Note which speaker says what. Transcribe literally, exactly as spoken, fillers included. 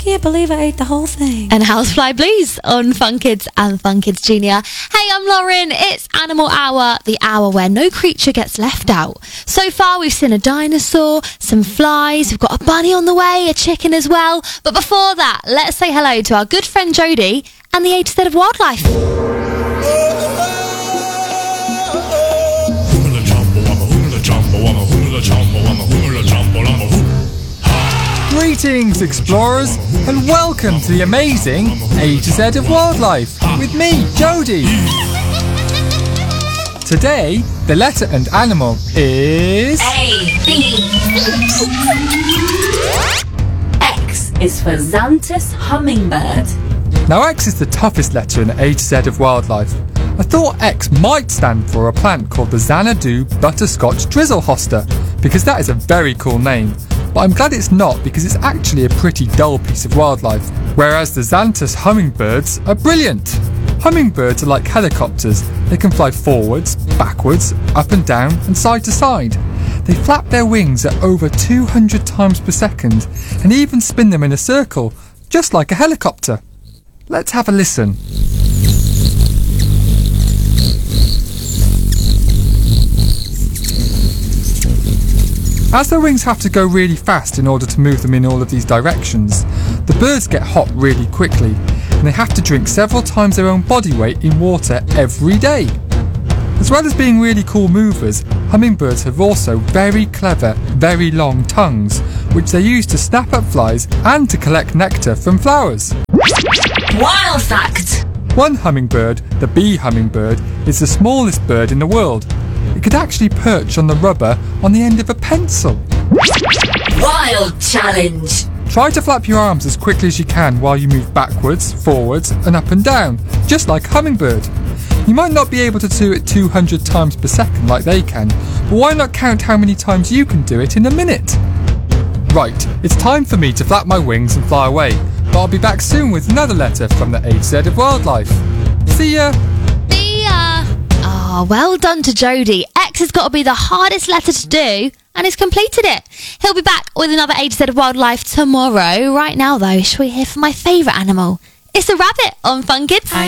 Speaker 1: can't believe I ate the whole thing.
Speaker 2: And Housefly Blues on Fun Kids and Fun Kids Junior. Hey, I'm Lauren. It's Animal Hour, the hour where no creature gets left out. So far, we've seen a dinosaur, some flies, we've got a bunny on the way, a chicken as well. But before that, let's say hello to our good friend Jodie and the A to Z of wildlife.
Speaker 3: Greetings, explorers, and welcome to the amazing A to Z of Wildlife with me, Jodie. Today, the letter and animal is
Speaker 4: A, B. X is for Xanthus hummingbird.
Speaker 3: Now X is the toughest letter in the A to Z of Wildlife. I thought X might stand for a plant called the Xanadu butterscotch drizzlehoster, because that is a very cool name. But I'm glad it's not, because it's actually a pretty dull piece of wildlife. Whereas the Xanthus hummingbirds are brilliant. Hummingbirds are like helicopters. They can fly forwards, backwards, up and down, and side to side. They flap their wings at over two hundred times per second, and even spin them in a circle, just like a helicopter. Let's have a listen. As their wings have to go really fast in order to move them in all of these directions, the birds get hot really quickly, and they have to drink several times their own body weight in water every day. As well as being really cool movers, hummingbirds have also very clever, very long tongues, which they use to snap up flies and to collect nectar from flowers.
Speaker 4: Wild fact!
Speaker 3: One hummingbird, the bee hummingbird, is the smallest bird in the world. It could actually perch on the rubber on the end of a pencil.
Speaker 4: Wild challenge!
Speaker 3: Try to flap your arms as quickly as you can while you move backwards, forwards and up and down, just like a hummingbird. You might not be able to do it two hundred times per second like they can, but why not count how many times you can do it in a minute? Right, it's time for me to flap my wings and fly away, but I'll be back soon with another letter from the A to Z of Wildlife. See ya!
Speaker 2: See ya! Oh, well done to Jodie. X has got to be the hardest letter to do, and he's completed it. He'll be back with another A to Z of Wildlife tomorrow. Right now, though, shall we hear from my favourite animal? It's a rabbit on Fun Kids.